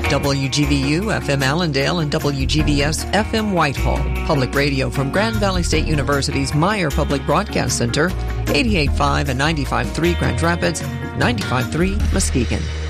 WGVU FM Allendale and WGVS FM Whitehall. Public radio from Grand Valley State University's Meyer Public Broadcast Center, 88.5 and 95.3 Grand Rapids, 95.3 Muskegon.